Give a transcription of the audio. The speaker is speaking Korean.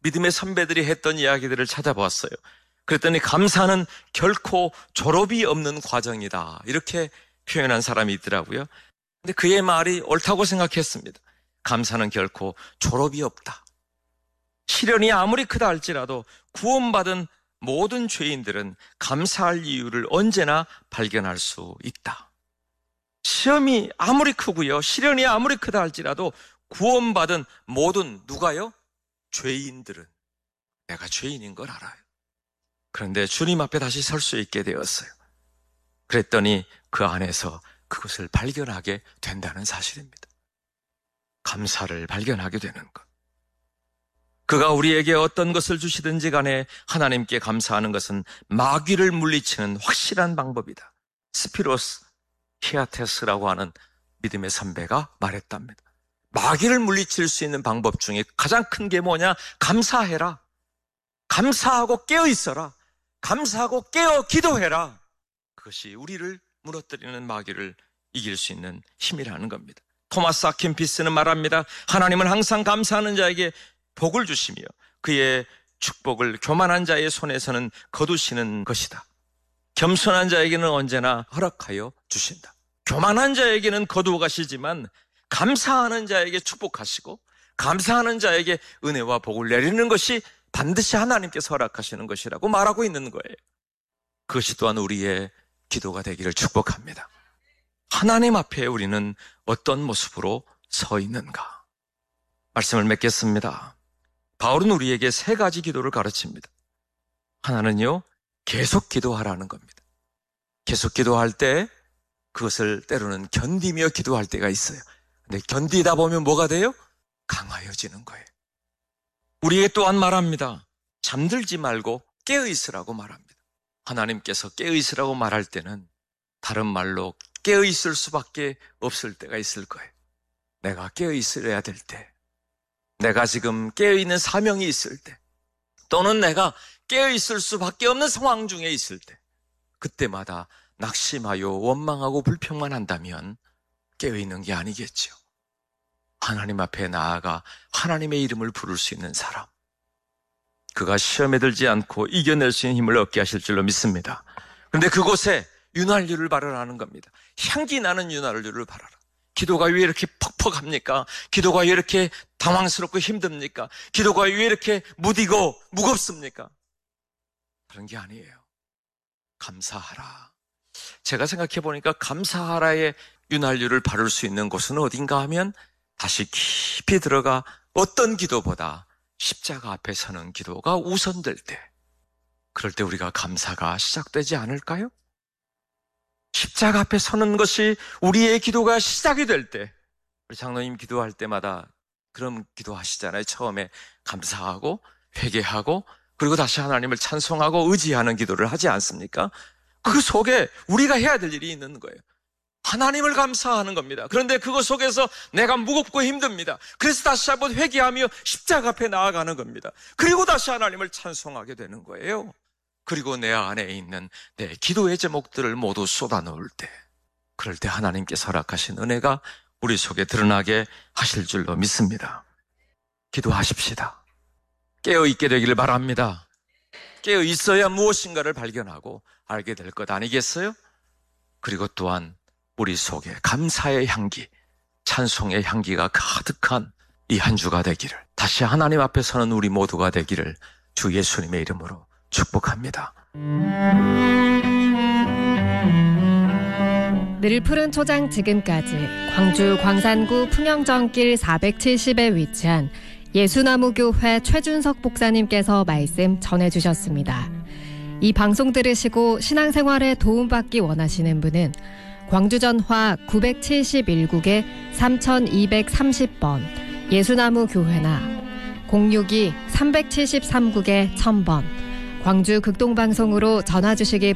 믿음의 선배들이 했던 이야기들을 찾아보았어요. 그랬더니 감사는 결코 졸업이 없는 과정이다, 이렇게 표현한 사람이 있더라고요. 근데 그의 말이 옳다고 생각했습니다. 감사는 결코 졸업이 없다. 시련이 아무리 크다 할지라도 구원받은 모든 죄인들은 감사할 이유를 언제나 발견할 수 있다. 시험이 아무리 크고요, 시련이 아무리 크다 할지라도 구원받은 모든 누가요? 죄인들은 내가 죄인인 걸 알아요. 그런데 주님 앞에 다시 설 수 있게 되었어요. 그랬더니 그 안에서 그것을 발견하게 된다는 사실입니다. 감사를 발견하게 되는 것. 그가 우리에게 어떤 것을 주시든지 간에 하나님께 감사하는 것은 마귀를 물리치는 확실한 방법이다. 스피로스 히아테스라고 하는 믿음의 선배가 말했답니다. 마귀를 물리칠 수 있는 방법 중에 가장 큰 게 뭐냐? 감사해라. 감사하고 깨어 있어라. 감사하고 깨어 기도해라. 그것이 우리를 무너뜨리는 마귀를 이길 수 있는 힘이라는 겁니다. 토마스 아킨피스는 말합니다. 하나님은 항상 감사하는 자에게 복을 주시며 그의 축복을 교만한 자의 손에서는 거두시는 것이다. 겸손한 자에게는 언제나 허락하여 주신다. 교만한 자에게는 거두어 가시지만 감사하는 자에게 축복하시고 감사하는 자에게 은혜와 복을 내리는 것이 반드시 하나님께서 허락하시는 것이라고 말하고 있는 거예요. 그것이 또한 우리의 기도가 되기를 축복합니다. 하나님 앞에 우리는 어떤 모습으로 서 있는가? 말씀을 맺겠습니다. 바울은 우리에게 세 가지 기도를 가르칩니다. 하나는요, 계속 기도하라는 겁니다. 계속 기도할 때 그것을 때로는 견디며 기도할 때가 있어요. 근데 견디다 보면 뭐가 돼요? 강하여지는 거예요. 우리에게 또한 말합니다. 잠들지 말고 깨어있으라고 말합니다. 하나님께서 깨어있으라고 말할 때는 다른 말로 깨어있을 수밖에 없을 때가 있을 거예요. 내가 깨어있어야 될 때, 내가 지금 깨어있는 사명이 있을 때, 또는 내가 깨어있을 수밖에 없는 상황 중에 있을 때, 그때마다 낙심하여 원망하고 불평만 한다면 깨어있는 게 아니겠죠. 하나님 앞에 나아가 하나님의 이름을 부를 수 있는 사람, 그가 시험에 들지 않고 이겨낼 수 있는 힘을 얻게 하실 줄로 믿습니다. 그런데 그곳에 윤활유를 바르라는 겁니다. 향기 나는 윤활유를 바라라. 기도가 왜 이렇게 퍽퍽합니까? 기도가 왜 이렇게 당황스럽고 힘듭니까? 기도가 왜 이렇게 무디고 무겁습니까? 그런 게 아니에요. 감사하라. 제가 생각해 보니까 감사하라의 윤활유를 바를 수 있는 곳은 어딘가 하면 다시 깊이 들어가 어떤 기도보다 십자가 앞에 서는 기도가 우선될 때, 그럴 때 우리가 감사가 시작되지 않을까요? 십자가 앞에 서는 것이 우리의 기도가 시작이 될 때, 우리 장로님 기도할 때마다 그런 기도하시잖아요. 처음에 감사하고 회개하고 그리고 다시 하나님을 찬송하고 의지하는 기도를 하지 않습니까? 그 속에 우리가 해야 될 일이 있는 거예요. 하나님을 감사하는 겁니다. 그런데 그것 속에서 내가 무겁고 힘듭니다. 그래서 다시 한번 회개하며 십자가 앞에 나아가는 겁니다. 그리고 다시 하나님을 찬송하게 되는 거예요. 그리고 내 안에 있는 내 기도의 제목들을 모두 쏟아놓을 때, 그럴 때 하나님께서 허락하신 은혜가 우리 속에 드러나게 하실 줄로 믿습니다. 기도하십시다. 깨어있게 되기를 바랍니다. 깨어있어야 무엇인가를 발견하고 알게 될 것 아니겠어요? 그리고 또한 우리 속에 감사의 향기, 찬송의 향기가 가득한 이 한 주가 되기를, 다시 하나님 앞에 서는 우리 모두가 되기를 주 예수님의 이름으로 축복합니다. 늘 푸른 초장 지금까지 광주 광산구 풍영정길 470에 위치한 예수나무교회 최준석 목사님께서 말씀 전해주셨습니다. 이 방송 들으시고 신앙생활에 도움받기 원하시는 분은 광주전화 971국에 3230번 예수나무교회나 062-373국에 1000번 광주 극동방송으로 전화 주시기